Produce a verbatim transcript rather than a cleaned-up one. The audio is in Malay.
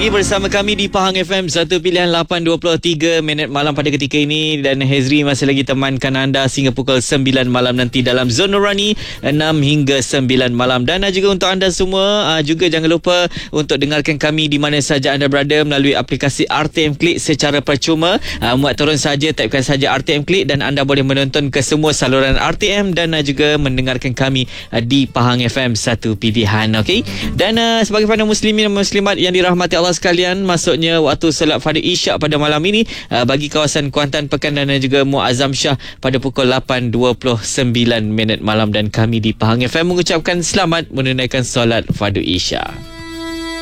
lagi bersama kami di Pahang F M, satu pilihan lapan dua puluh tiga minit malam pada ketika ini, dan Hezri masih lagi temankan anda sehingga pukul sembilan malam nanti dalam Zon Nurani enam hingga sembilan malam. Dan juga untuk anda semua, juga jangan lupa untuk dengarkan kami di mana saja anda berada melalui aplikasi R T M Klik secara percuma. Muat turun saja, typekan saja R T M Klik dan anda boleh menonton ke semua saluran R T M dan juga mendengarkan kami di Pahang F M, satu pilihan. Okey. Dan uh, sebagai para muslimin dan muslimat yang dirahmati Allah sekalian, masuknya waktu solat fardu Isyak pada malam ini uh, bagi kawasan Kuantan, Pekan dan juga Muazzam Shah pada pukul lapan dua puluh sembilan minit malam, dan kami di Pahang F M mengucapkan selamat menunaikan solat fardu Isyak.